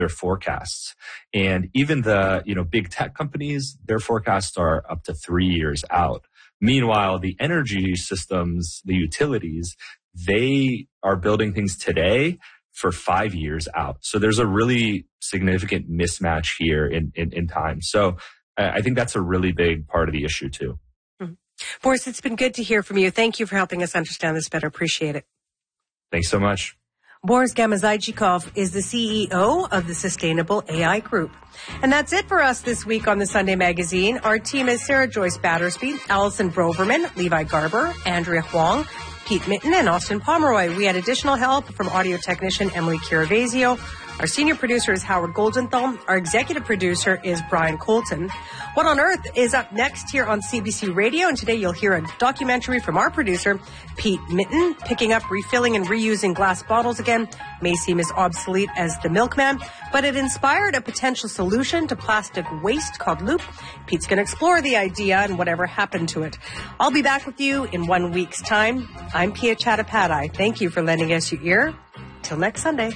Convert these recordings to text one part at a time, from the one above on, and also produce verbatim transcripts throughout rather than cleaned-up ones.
their forecasts. And even the, you know, big tech companies, their forecasts are up to three years out. Meanwhile, the energy systems, the utilities, they are building things today for five years out. So there's a really significant mismatch here in, in, in time. So I think that's a really big part of the issue too. Mm-hmm. Boris, it's been good to hear from you. Thank you for helping us understand this better. Appreciate it. Thanks so much. Boris Gamazajchikov is the C E O of the Sustainable A I Group. And that's it for us this week on the Sunday Magazine. Our team is Sarah Joyce Battersby, Allison Broverman, Levi Garber, Andrea Huang, Pete Mitten, and Austin Pomeroy. We had additional help from audio technician Emily Chiravasio. Our senior producer is Howard Goldenthal. Our executive producer is Brian Colton. What on Earth is up next here on C B C Radio, and today you'll hear a documentary from our producer, Pete Mitten, picking up refilling and reusing glass bottles again. May seem as obsolete as the milkman, but it inspired a potential solution to plastic waste called Loop. Pete's going to explore the idea and whatever happened to it. I'll be back with you in one week's time. I'm Pia Chattopadhyay. Thank you for lending us your ear. Till next Sunday.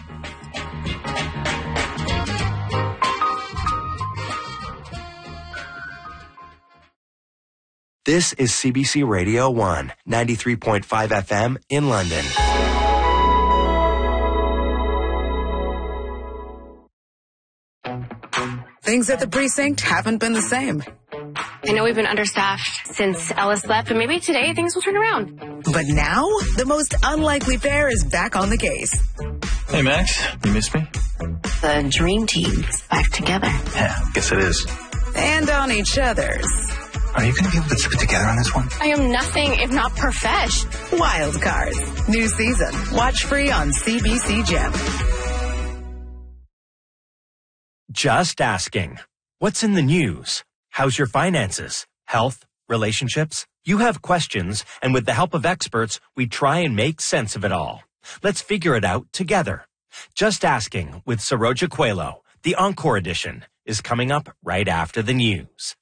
This is C B C Radio one, ninety-three point five F M in London. Things at the precinct haven't been the same. I know we've been understaffed since Ellis left, but maybe today things will turn around. But now, the most unlikely pair is back on the case. Hey, Max, you miss me? The dream team's back together. Yeah, guess it is. And on each other's. Are you going to be able to keep it together on this one? I am nothing if not profesh. Wild Cards. New season. Watch free on C B C Gem. Just asking. What's in the news? How's your finances? Health? Relationships? You have questions, and with the help of experts, we try and make sense of it all. Let's figure it out together. Just Asking with Saroja Coelho, the Encore edition, is coming up right after the news.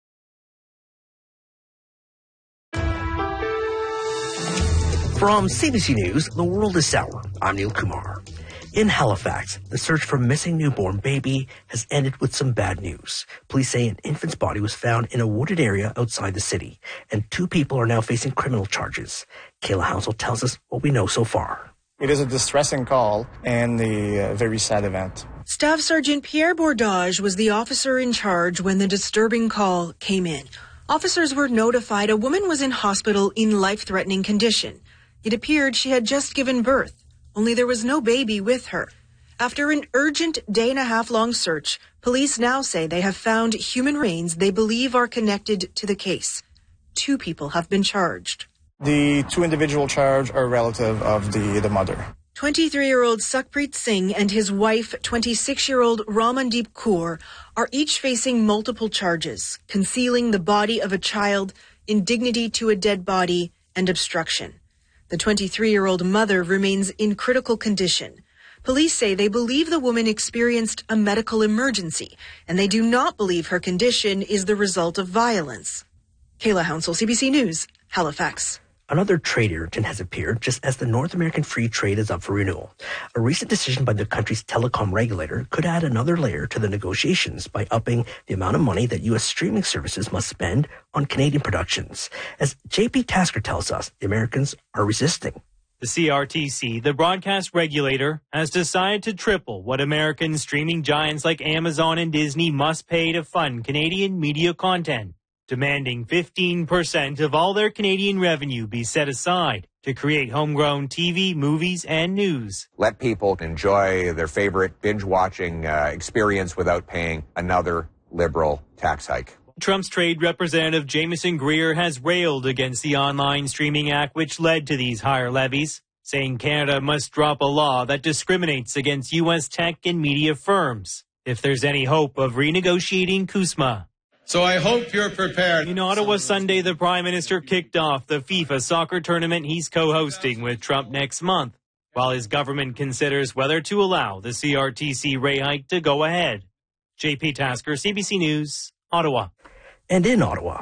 From C B C News, The World is Sour, I'm Neil Kumar. In Halifax, the search for a missing newborn baby has ended with some bad news. Police say an infant's body was found in a wooded area outside the city, and two people are now facing criminal charges. Kayla Hounsell tells us what we know so far. It is a distressing call and a uh, very sad event. Staff Sergeant Pierre Bordage was the officer in charge when the disturbing call came in. Officers were notified a woman was in hospital in life-threatening condition. It appeared she had just given birth, only there was no baby with her. After an urgent day-and-a-half-long search, police now say they have found human remains they believe are connected to the case. Two people have been charged. The two individual charged are relative of the, the mother. twenty-three-year-old Sukhpreet Singh and his wife, twenty-six-year-old Ramandeep Kaur, are each facing multiple charges: concealing the body of a child, indignity to a dead body, and obstruction. The twenty-three-year-old mother remains in critical condition. Police say they believe the woman experienced a medical emergency, and they do not believe her condition is the result of violence. Kayla Hounsell, C B C News, Halifax. Another trade irritant has appeared just as the North American free trade is up for renewal. A recent decision by the country's telecom regulator could add another layer to the negotiations by upping the amount of money that U S streaming services must spend on Canadian productions. As J P Tasker tells us, the Americans are resisting. The C R T C, the broadcast regulator, has decided to triple what American streaming giants like Amazon and Disney must pay to fund Canadian media content, demanding fifteen percent of all their Canadian revenue be set aside to create homegrown T V, movies, and news. Let people enjoy their favorite binge-watching uh, experience without paying another liberal tax hike. Trump's trade representative Jameson Greer has railed against the Online Streaming Act, which led to these higher levies, saying Canada must drop a law that discriminates against U S tech and media firms if there's any hope of renegotiating CUSMA. So I hope you're prepared. In Ottawa Sunday, the Prime Minister kicked off the FIFA soccer tournament he's co-hosting with Trump next month, while his government considers whether to allow the C R T C rate hike to go ahead. J P Tasker, C B C News, Ottawa. And in Ottawa,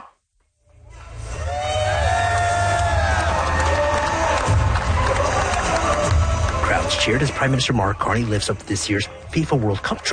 crowds cheered as Prime Minister Mark Carney lifts up this year's FIFA World Cup trophy.